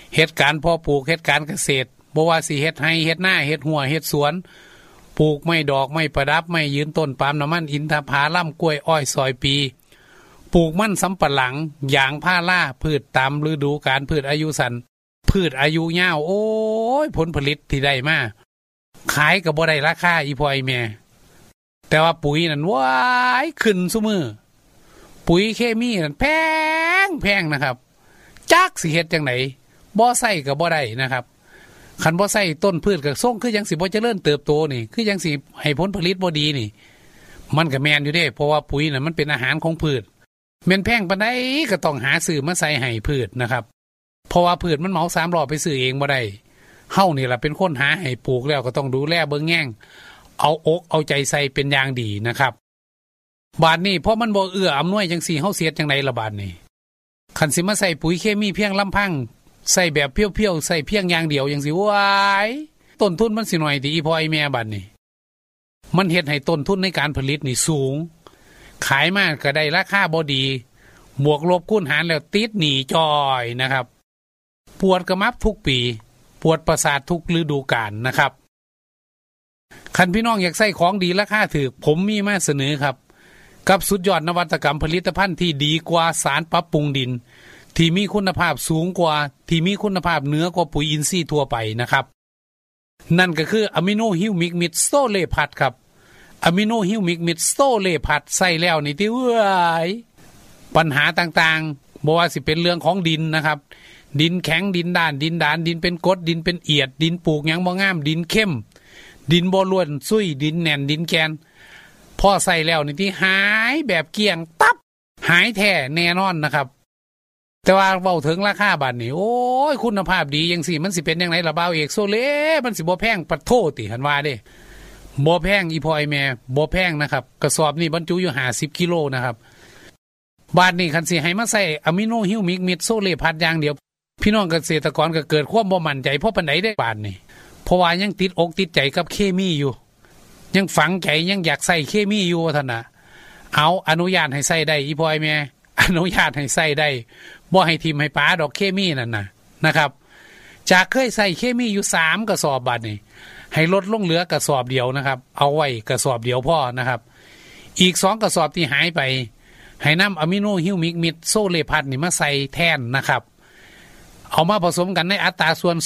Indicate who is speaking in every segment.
Speaker 1: เฮ็ดการเพาะปลูกเฮ็ดการเกษตรบ่ว่าสิเฮ็ดไร่เฮ็ดนาเฮ็ดหัวเฮ็ดสวนปลูกไม้ดอกไม้ประดับไม้ยืนต้นปาล์มน้ำมันอินทผลัมกล้วยอ้อยซอยปีปลูกมันสำปะหลังยางพาราพืชตามฤดูกาลพืชอายุสั้นพืชอายุยาวโอ้ยผลผลิตที่ได้มาขายก็บ่ได้ราคาอีพ่ออีแม่แต่ว่าปุ๋ยนั่นว้ายขึ้นซุมื้อปุ๋ยเคมีนั่นแพงนะครับจักสิเฮ็ดจังได๋บ่ใส่ก็บ่ได้นะครับคันบ่ใส่ต้นพืชก็ส่งคือจังสิบ่เจริญเติบโตนี่คือจังสิให้ผลผลิตบ่ดีนี่มันก็แม่นอยู่เด้เพราะว่าปุ๋ยน่ะมันเป็นอาหารของพืชแม่นแพงปานใดก็ต้องหาซื้อมาใส่ให้พืชนะครับเพราะว่าพืชมันเหมา3รอบไปซื้อเองบ่ได้เฮานี่ล่ะเป็นคนหาให้ปลูกแล้วก็ต้องดูแลเบิ่งแย่งเอาอกเอาใจใส่เป็นอย่างดีนะครับบาดนี้เพราะมันบ่เอื้ออำนวยจังซี่เฮาเสียจังได๋ล่ะบาดนี้คันสิมาใส่ปุ๋ยเคมีเพียงลำพังใส่แบบเพียวๆใส่เพียงอย่างเดียวจังสิว้ายต้นทุนมันสิน้อยติอีพ่ออีแม่บาดนี้มันเฮ็ดให้ต้นทุนในการผลิตนี่สูงขายมาก็ได้ราคาบ่ดีบวกลบคูณหารแล้วติดหนี้จอยนะครับปวดกระมับทุกปีปวดประสาททุกฤดูกาลนะครับคันพี่น้องอยากใส่ของดีราคาถูกผมมีมาเสนอครับกับสุดยอดนวัตกรรมผลิตภัณฑ์ที่ดีกว่าสารปรับปรุงดินที่มีคุณภาพสูงกว่าที่มีคุณภาพเหนือกว่าปุ๋ยอินทรีย์ทั่วไปนะครับนั่นก็คืออะมิโนฮิวมิกมิดโซเลพัดครับอะมิโนฮิวมิกมิดโซเลพัดใส่แล้วนี่ที่ปัญหาต่างๆบ่ว่าสิเป็นเรื่องของดินนะครับดินแข็งดินด้านดินดานดินเป็นกรดดินเป็นเอียดดินปลูกหยังบ่งามดินเข้มดินบ่ล้วนซุยดินแน่นดินแกนพอใส่แล้วนี่ที่หายแบบเกลี้ยงตับหายแท้แน่นอนนะครับแต่ว่าเว้าถึงราคาบาดนี้โอ้ยคุณภาพดีจังซี่มันสิเป็นจังได๋ล่ะบ่าวเอกโซเลมันสิบ่แพงปะโทติหั่นว่าเด้บ่แพงอีพ่ออีแม่บ่แพงนะครับกระสอบนี่บรรจุอยู่50กิโลนะครับบาดนี้คันสิให้มาใส่อะมิโนฮิวมิกมิดโซเลพัดอย่างเดียวพี่น้องเกษตรกรก็เกิดความบ่มั่นใจเพราะปานใดได้บาดนี้เพราะว่ายังติดอกติดใจกับเคมีอยู่ยังฝังใจยังอยากใส่เคมีอยู่ท่านน่ะเอาอนุญาตให้ใส่ได้อีพ่ออีแม่อนุญาตให้ใส่ได้บ่ให้ทิ่มให้ป๋าดอกเคมีนั่นน่ะนะครับจากเคยใส่เคมีอยู่3กระสอบบาดนี้ให้ลดลงเหลือกระสอบเดียวนะครับเอาไว้กระสอบเดียวพอนะครับอีก2กระสอบที่หายไปให้นำอะมิโนฮิวมิกมิดโซเลพัดนี่มาใส่แทนนะครับเอามาผสมกันในอัตราส่วน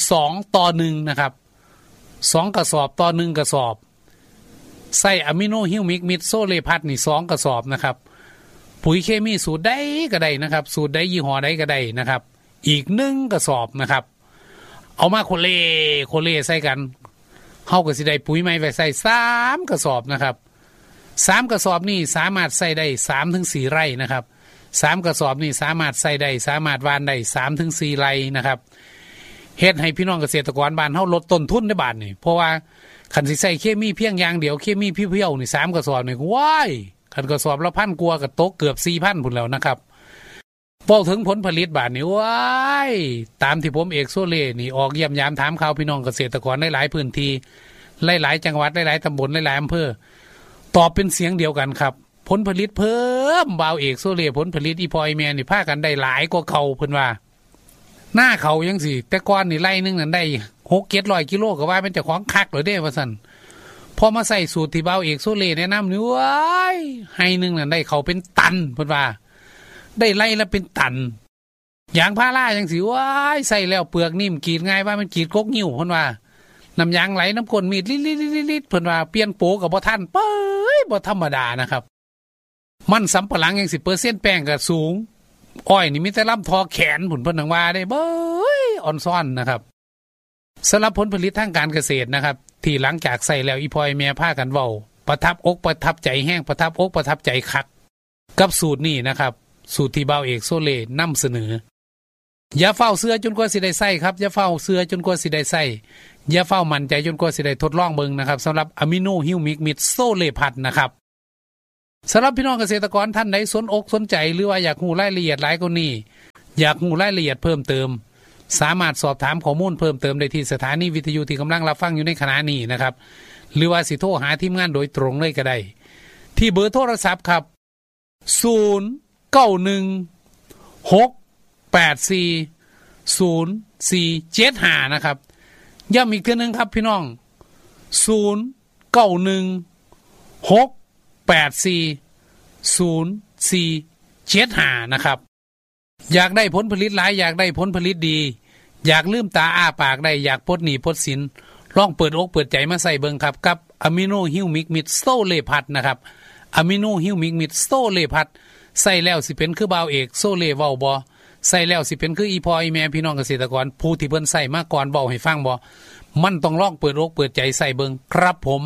Speaker 1: 2:1นะครับ2กระสอบต่อ1กระสอบใส่อะมิโนฮิวมิกมิดโซเลพัดนี่2กระสอบนะครับปุ๋ยเคมีสูตรใดก็ได้นะครับสูตรใดยี่ห้อใดก็ได้นะครับอีก1กระสอบนะครับเอามาโคเลใส่กันเฮาก็สิได้ปุ๋ยใหม่ไว้ใส่3กระสอบนะครับ3กระสอบนี่สามารถใส่ได้ 3-4 ไร่นะครับ3กระสอบนี่สามารถใส่ได้สามารถหว่านได้ 3-4 ไร่นะครับเฮ็ดให้พี่น้องเกษตรกรบ้านเฮาลดต้นทุนในบ้านนี่เพราะว่าคันสิใส่เคมีเพียงอย่างเดียวเคมีเพียวๆนี่3กระสอบนี่ว้ายคันกระสอบละ1,000กว่าก็ตกเกือบ 4,000 พุ่นแล้วนะครับเว้าถึงผลผลิตบ้านนี่ว้ายตามที่ผมเอกโซเลนี่ออกเยี่ยมยามถามข่าวพี่น้องเกษตรกรหลายๆพื้นที่หลายๆจังหวัดหลายๆตำบลหลายๆอำเภอตอบเป็นเสียงเดียวกันครับผลผลิตเพิ่มบ่าวเอกโซเลผลผลิตอีพอยแม่นี่พากันได้หลายกว่าเขาเพิ่นว่าหน้าเขายังสิแต่ก่อนนี่ไร่นึงนั่นได้6-700 กิโลก็ว่าเป็นเจ้าของคักเลยเด้ว่าซั่นพอมาใส่สูตรที่บ่าวเอกโซเลแนะนำนี่ว้ายให้นึงนั่นได้เขาเป็นตันเพิ่นว่าได้ไร่ละเป็นตันยางพาราจังสิว้ายใส่แล้วเปลือกนิ่มกรีดง่ายว่ามันกรีดกกนิ้วเพิ่นว่าน้ำยางไหลน้ำก้นมีดลิดๆๆๆเพิ่นว่าเปลี่ยนโปก็บ่ทันเป้ยบ่ธรรมดานะครับมันสำปะหลังจังสิ% แป้งก็สูงอ้อยนี่มีแต่ลำทอแขนผุนเพิ่นนังว่าได้เบ้ยอ่อนซ่อนนะครับสำหรับผลผลิตทางการเกษตรนะครับที่หลังจากใส่แล้วอีพอยแม่พากันเว้าประทับอกประทับใจแห้งประทับอกประทับใจคักกับสูตรนี้นะครับสูตรที่บ่าวเอกโซเลนำเสนออย่าเฝ้าเสื้อจนกว่าสิได้ใส่ครับอย่าเฝ้าเสื้อจนกว่าสิได้ใส่อย่าเฝ้ามั่นใจจนกว่าสิได้ทดลองเบิ่งนะครับสำหรับอะมิโนฮิวมิกมิดโซเลพัดนะครับสำหรับพี่น้องเกษตรกรท่านใดสนอกสนใจหรือว่าอยากรู้รายละเอียดหลายกว่านี้อยากรู้รายละเอียดเพิ่มเติมสามารถสอบถามข้อมูลเพิ่มเติมได้ที่สถานีวิทยุที่กำลังรับฟังอยู่ในขณะนี้นะครับหรือว่าสิโทรหาทีมงานโดยตรงเลยก็ได้ที่เบอร์โทรศัพท์ครับ091 684 0475นะครับย้ำอีกเทื่อนึงครับพี่น้อง0916840475นะครับอยากได้ผลผลิตหลายอยากได้ผลผลิตดีอยากลืมตาอ้าปากได้อยากปลดหนี้ปลดสินลองเปิดอกเปิดใจมาใส่เบิ่งครับกับอะมิโนฮิวมิกมิดโซเลพัทนะครับอะมิโนฮิวมิกมิดโซเลพัทใส่แล้วสิเป็นคือบ่าวเอกโซเลเว้าบ่ใส่แล้วสิเป็นคืออีพ่ออีแม่พี่น้องเกษตรกรผู้ที่เพิ่นใส่มาก่อนเว้าให้ฟังบ่มันต้องลองเปิดอกเปิดใจใส่เบิ่งครับผม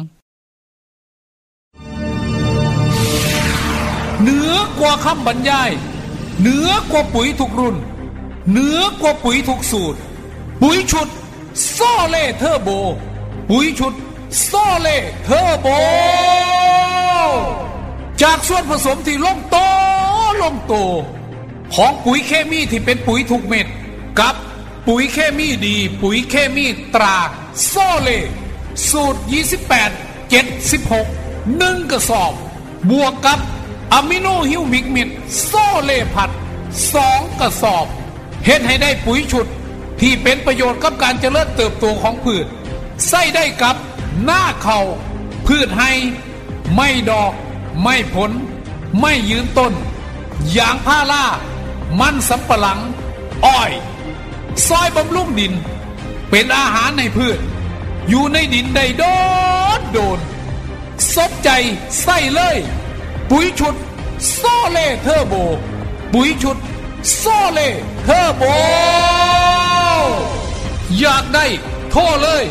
Speaker 1: เหนือกว่าคำบรรยายเหนือกว่าปุ๋ยทุกรุ่นเหนือกว่าปุ๋ยทุกสูตรปุ๋ยชุดโซเล่เทอร์โบปุ๋ยชุดโซเล่เทอร์โบจากส่วนผสมที่ลงโตของปุ๋ยเคมีที่เป็นปุ๋ยทุกเม็ดกับปุ๋ยเคมีดีปุ๋ยเคมีตราโซเล่สูตร28-76 1กระสอบบวกกับอะมิโนฮิวมิกมิดโซเล่พัด2กระสอบเฮ็ดให้ได้ปุ๋ยชุดที่เป็นประโยชน์กับการเจริญเติบโตของพืชใส่ได้กับหน้าเขาพืชให้ไม่ดอกไม่ผลไม่ยืนต้นยางพารามันสำปะหลังอ้อยซอยบำรุงดินเป็นอาหารในพืชอยู่ในดินได้โดนสนใจใส่เลยปุ๋ยชุดโซเล่เทอร์โบปุ๋ยชุดโซเล่เทอร์โบอยากได้โทรเลย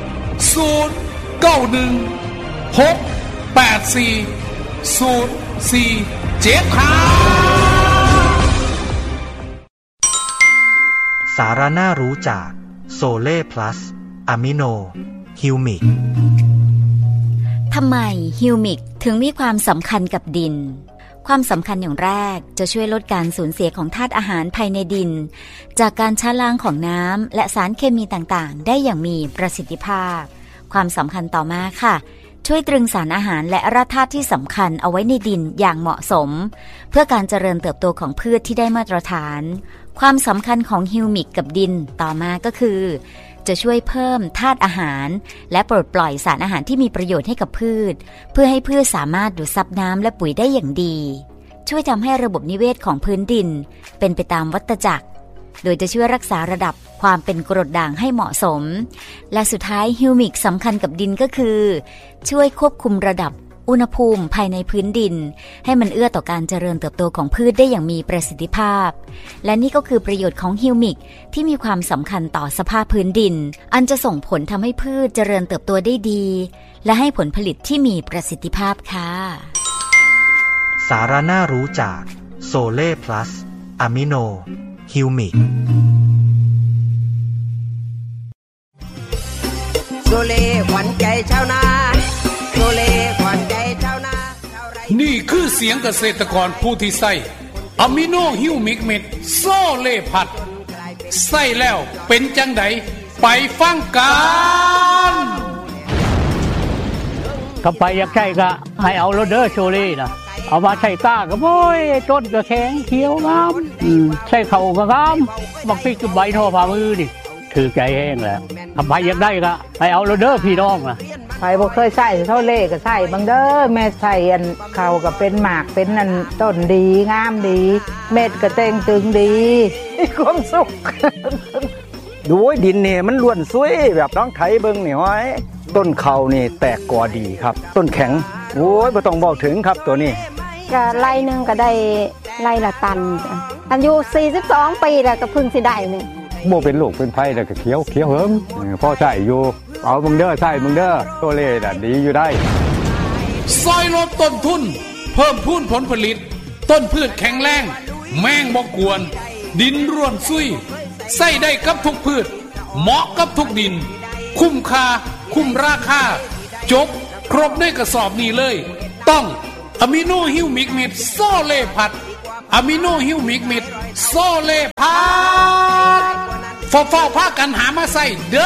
Speaker 2: สาระน่ารู้จากโซเล่พลัสอะมิโนฮิวมิก
Speaker 3: ทำไมฮิวมิกถึงมีความสำคัญกับดินความสำคัญอย่างแรกจะช่วยลดการสูญเสียของธาตุอาหารภายในดินจากการชะล้างของน้ำและสารเคมีต่างๆได้อย่างมีประสิทธิภาพความสำคัญต่อมาค่ะช่วยตรึงสารอาหารและแร่ธาตุที่สำคัญเอาไว้ในดินอย่างเหมาะสมเพื่อการเจริญเติบโตของพืชที่ได้มาตรฐานความสำคัญของฮิวมิกกับดินต่อมาก็คือจะช่วยเพิ่มธาตุอาหารและปลดปล่อยสารอาหารที่มีประโยชน์ให้กับพืชเพื่อให้พืชสามารถดูดซับน้ำและปุ๋ยได้อย่างดีช่วยทำให้ระบบนิเวศของพื้นดินเป็นไปตามวัฏจักรโดยจะช่วยรักษาระดับความเป็นกรดด่างให้เหมาะสมและสุดท้ายฮิวมิกสำคัญกับดินก็คือช่วยควบคุมระดับอุณหภูมิภายในพื้นดินให้มันเอื้อต่อการเจริญเติบโตของพืชได้อย่างมีประสิทธิภาพและนี่ก็คือประโยชน์ของฮิวมิกที่มีความสำคัญต่อสภาพพื้นดินอันจะส่งผลทำให้พืชเจริญเติบโตได้ดีและให้ผลผลิตที่มีประสิทธิภาพค่ะ
Speaker 2: สาระน่ารู้จากโซเล่พลัสอะมิโนฮิวมิก
Speaker 4: โซเล่ขวัญใจชาวนาโซเล่ขวัญใจชาวนา
Speaker 1: นี่คือเสียงเกษตรกรผู้ที่ใส่อะมิโนฮิวมิกเม็ดโซเล่พัดใส่แล้วเป็นจังไดไปฟังกัน
Speaker 5: ถ้าไปอยากใช้ก็ให้เอาโรเดอร์โชเล่นะเอามาใส่ก้าก็โอ้ยต้นก็แข็งเขียวงามใส่เข่าก็งามบักพริกกับใบทอฝ่ามือนี่ถือใจแห้งแล้วถ้าไปอยากได้ก็ให้เอาโรเดอร์พี่น้องนะ
Speaker 6: ใครบ่เคยใส่เท่าเล่ก็ใส่บางเด้อแม่ใส่อันเขาก็เป็นหมากเป็นอันต้นดีงามดีเม็ดก็เต่งตึงดีมีความสุข
Speaker 7: ดูดินเนี่ยมันล้วนสวยแบบน้องไถเบิ่งนี่ห้อยต้นเขานี่แตกกอดีครับต้นแข็งโอ้ยบ่ต้องบอกถึงครับตัวนี้
Speaker 8: ก็ไร่นึงก็ได้ไร่ละตันอายุ42ปีแล้วก็เพิ่งสิได้นี่
Speaker 7: โมเป็นลูกเป็นไผ่แล้วก็เขียวเหิมพ่อใส่อยู่เอามึงเด้อใส่มึงเด้อตัวเล่น่ะดีอยู่ได้
Speaker 1: ซอยลดต้นทุนเพิ่มพูนผลผลิตต้นพืชแข็งแรงแมงบ่กวนดินร่วนซุยใส่ได้กับทุกพืชเหมาะกับทุกดินคุ้มค่าคุ้มราคาจบครบในกระสอบนี้เลยต้องอะมิโนฮิวมิกมิดโซเล่พัดอะมิโนฮิวมิกมิดโซเล่พัดฟ้าพากันหามาใส่เด้อ